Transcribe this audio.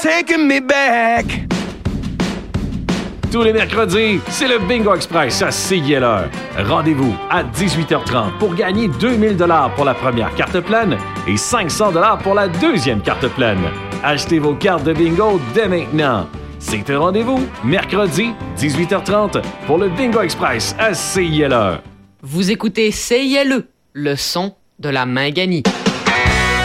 taking me back. Tous les mercredis, c'est le Bingo Express à CILR. Rendez-vous à 18h30 pour gagner 2000 $ pour la première carte pleine et 500 $ pour la deuxième carte pleine. Achetez vos cartes de bingo dès maintenant. C'est un rendez-vous, mercredi, 18h30, pour le Bingo Express à CILR. Vous écoutez CILE, le son de la Minganie.